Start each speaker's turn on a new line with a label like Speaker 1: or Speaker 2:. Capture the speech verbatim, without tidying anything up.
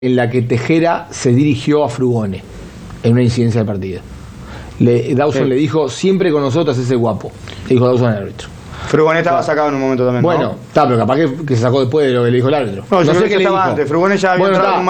Speaker 1: en la que Tejera se dirigió a Frugone en una incidencia del partido. Le, Dawson sí. le dijo, siempre con nosotros ese guapo. Le dijo Dawson al árbitro.
Speaker 2: Frugone estaba claro. sacado en un momento también.
Speaker 1: Bueno,
Speaker 2: ¿no?
Speaker 1: está, pero capaz que, que se sacó después de lo que le dijo el árbitro.
Speaker 2: No, yo
Speaker 1: no
Speaker 2: sé
Speaker 1: sé
Speaker 2: que
Speaker 1: qué
Speaker 2: estaba
Speaker 1: le dijo.
Speaker 2: antes. Frugone ya había
Speaker 1: bueno,
Speaker 2: entrado